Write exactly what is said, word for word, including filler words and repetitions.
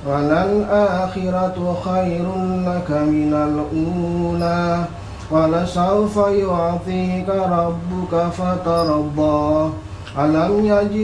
وللآخرة خير لك من الأولى ولسوف يعطيك ربك فترضى ألم يجد